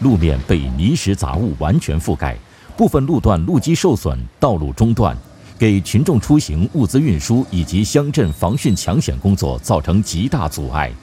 路面被泥石杂物完全覆盖，部分路段路基受损，道路中断，给群众出行、物资运输以及乡镇防汛抢险工作造成极大阻碍。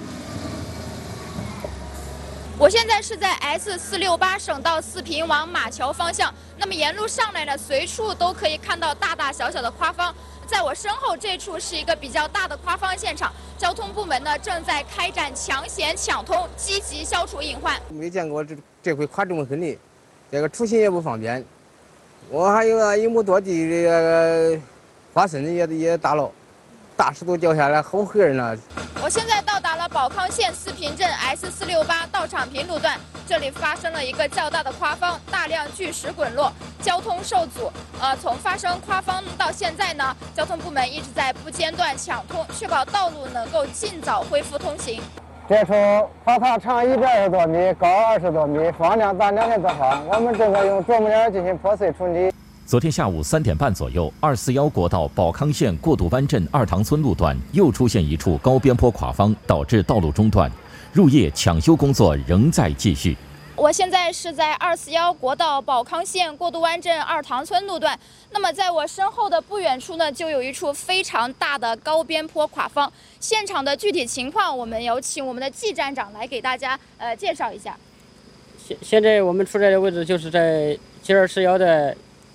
我现在是在 S468省道四平往马桥方向，那么沿路上来呢，随处都可以看到大大小小的夸方。在我身后这处是一个比较大的夸方现场，交通部门呢正在开展抢险抢通，积极消除隐患。 没见过这回夸这么狠的，这个出行也不方便。我还有1亩多地的花生也打了，大石头掉下来好吓人啊！ 我现在到达了保康县四平镇 S468道场坪路段，这里发生了一个较大的夸方，大量巨石滚落，交通受阻。从发生夸方到现在呢，交通部门一直在不间断抢通，确保道路能够尽早恢复通行。 这处花塔长120多米，高20多米，方量达2.多方，我们正在用啄木鸟进行破碎处理。 昨天下午3点半左右，241国道保康县过渡湾镇二塘村路段又出现一处高边坡垮方，导致道路中断。入夜抢修工作仍在继续。 我现在是在241国道保康县过渡湾镇二塘村路段，那么在我身后的不远处呢，就有一处非常大的高边坡垮方。现场的具体情况，我们有请我们的季站长来给大家介绍一下。 现在我们处在的位置就是在G241的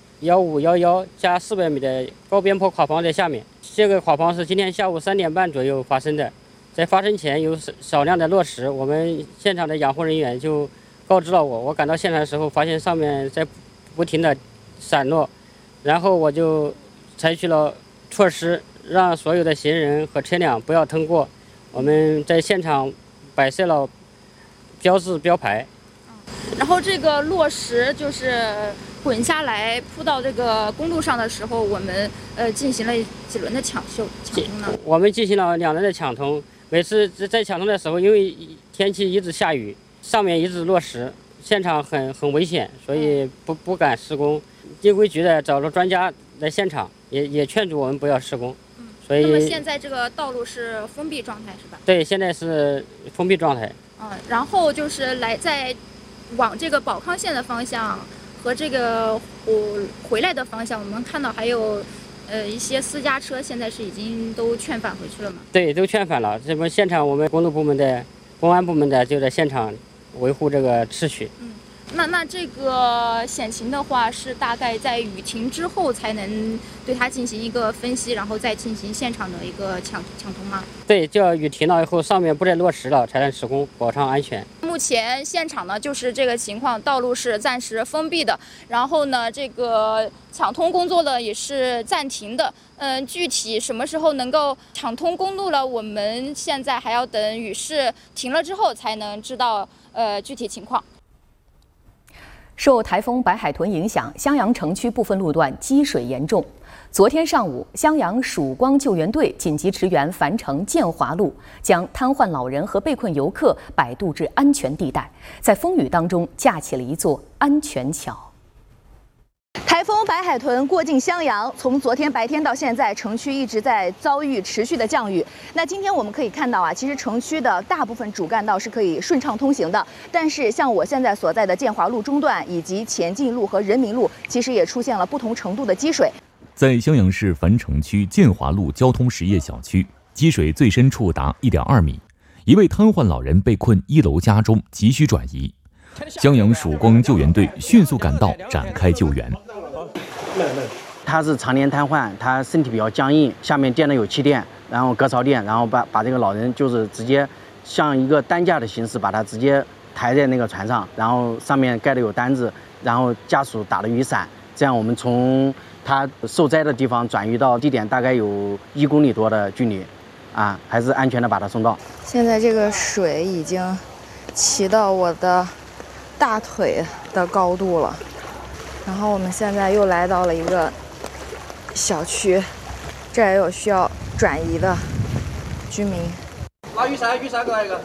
1511加400米的高边坡垮方在下面。这个垮方是今天下午3点半左右发生的，在发生前有少量的落石，我们现场的养护人员就告知了我。我赶到现场的时候，发现上面在不停的散落，然后我就采取了措施，让所有的行人和车辆不要通过。我们在现场摆设了标志标牌。 然后这个落石就是滚下来铺到这个公路上的时候，我们进行了几轮的抢通呢？ 我们进行了2轮的抢通。每次在抢通的时候，因为天气一直下雨，上面一直落石，现场很危险，所以不敢施工。地规局的找了专家来现场，也劝阻我们不要施工。所以那么现在这个道路是封闭状态是吧？ 对，现在是封闭状态。 然后就是在往这个保康县的方向和这个回来的方向，我们看到还有一些私家车现在是已经都劝返回去了吗？ 对，都劝返了。这不现场我们公路部门的、公安部门的就在现场维护这个秩序。 那这个险情的话，是大概在雨停之后才能对它进行一个分析，然后再进行现场的一个抢通吗？ 对，就要雨停了以后，上面不再落石了，才能施工，保障安全。 目前现场呢就是这个情况，道路是暂时封闭的，然后呢这个抢通工作呢也是暂停的。具体什么时候能够抢通公路了，我们现在还要等雨势停了之后才能知道具体情况。 受台风白海豚影响，襄阳城区部分路段积水严重。昨天上午，襄阳曙光救援队紧急驰援樊城建华路，将瘫痪老人和被困游客摆渡至安全地带，在风雨当中架起了一座安全桥。 台风白海豚过境襄阳，从昨天白天到现在，城区一直在遭遇持续的降雨。那今天我们可以看到啊，其实城区的大部分主干道是可以顺畅通行的，但是像我现在所在的建华路中段以及前进路和人民路，其实也出现了不同程度的积水。 在襄阳市樊城区建华路交通实业小区，积水最深处达1.2米，一位瘫痪老人被困1楼家中，急需转移。襄阳曙光救援队迅速赶到，展开救援。 他是常年瘫痪，他身体比较僵硬，下面垫的有气垫，然后隔潮垫，然后把这个老人就是直接像一个担架的形式把他直接抬在那个船上，然后上面盖的有单子，然后家属打了雨伞，这样我们从他受灾的地方转移到地点大概有1公里多的距离，还是安全的把他送到。 现在这个水已经齐到我的大腿的高度了，然后我们现在又来到了一个小区，这也有需要转移的居民。 拿雨伞给来一个。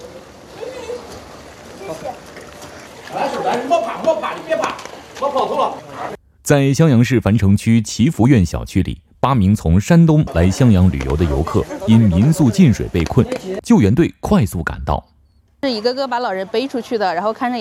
莫怕，你别怕，我跑走了。 在襄阳市樊城区祈福苑小区里，8名从山东来襄阳旅游的游客因民宿进水被困，救援队快速赶到。 是一个个把老人背出去的，然后看着